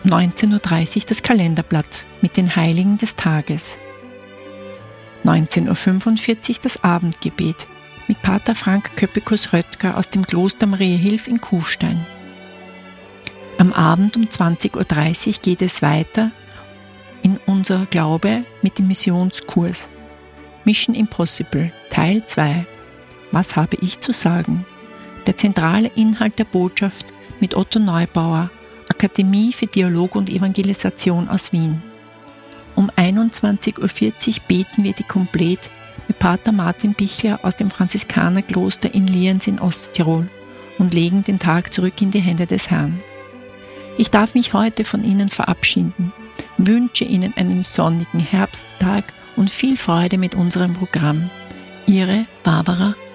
19:30 Uhr das Kalenderblatt mit den Heiligen des Tages. 19:45 Uhr das Abendgebet mit Pater Frank Köppikus-Röttger aus dem Kloster Mariahilf in Kufstein. Am Abend um 20:30 Uhr geht es weiter in unser Glaube mit dem Missionskurs Mission Impossible, Teil 2. Was habe ich zu sagen? Der zentrale Inhalt der Botschaft mit Otto Neubauer, Akademie für Dialog und Evangelisation aus Wien. Um 21:40 Uhr beten wir die Komplett mit Pater Martin Bichler aus dem Franziskanerkloster in Lienz in Osttirol und legen den Tag zurück in die Hände des Herrn. Ich darf mich heute von Ihnen verabschieden, wünsche Ihnen einen sonnigen Herbsttag und viel Freude mit unserem Programm. Ihre Barbara